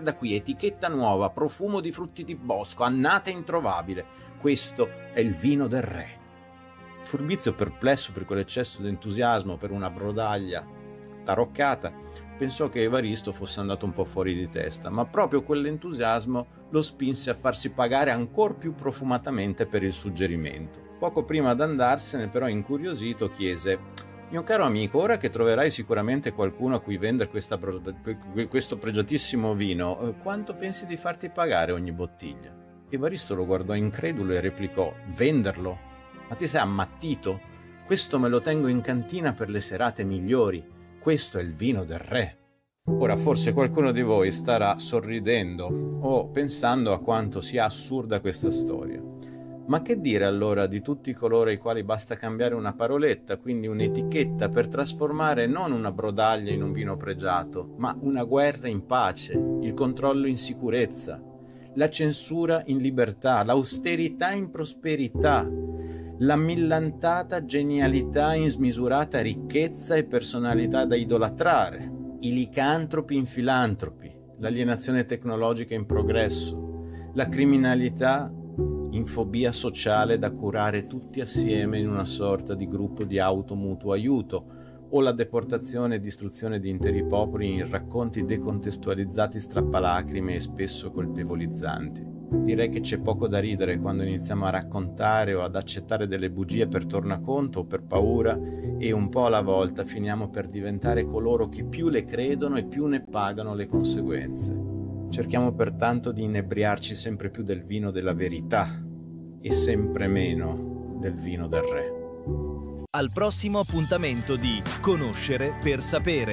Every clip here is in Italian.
guarda qui, etichetta nuova, profumo di frutti di bosco, annata introvabile. Questo è il vino del re. Furbizio, perplesso per quell'eccesso di entusiasmo per una brodaglia taroccata, pensò che Evaristo fosse andato un po' fuori di testa, ma proprio quell'entusiasmo lo spinse a farsi pagare ancor più profumatamente per il suggerimento. Poco prima d'andarsene, però, incuriosito, chiese: «Mio caro amico, ora che troverai sicuramente qualcuno a cui vendere questo pregiatissimo vino, quanto pensi di farti pagare ogni bottiglia?» Evaristo lo guardò incredulo e replicò: «Venderlo? Ma ti sei ammattito? Questo me lo tengo in cantina per le serate migliori. Questo è il vino del re». Ora forse qualcuno di voi starà sorridendo o pensando a quanto sia assurda questa storia. Ma che dire allora di tutti coloro ai quali basta cambiare una paroletta, quindi un'etichetta, per trasformare non una brodaglia in un vino pregiato, ma una guerra in pace, il controllo in sicurezza, la censura in libertà, l'austerità in prosperità, la millantata genialità in smisurata ricchezza e personalità da idolatrare, i licantropi in filantropi, l'alienazione tecnologica in progresso, la criminalità in fobia sociale da curare tutti assieme in una sorta di gruppo di automutuo aiuto, o la deportazione e distruzione di interi popoli in racconti decontestualizzati strappalacrime e spesso colpevolizzanti. Direi che c'è poco da ridere quando iniziamo a raccontare o ad accettare delle bugie per tornaconto o per paura, e un po' alla volta finiamo per diventare coloro che più le credono e più ne pagano le conseguenze. Cerchiamo pertanto di inebriarci sempre più del vino della verità e sempre meno del vino del re. Al prossimo appuntamento di Conoscere per sapere.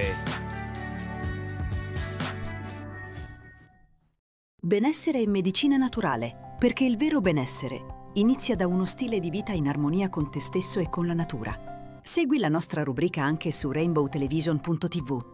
Benessere e medicina naturale, perché il vero benessere inizia da uno stile di vita in armonia con te stesso e con la natura. Segui la nostra rubrica anche su rainbowtelevision.tv.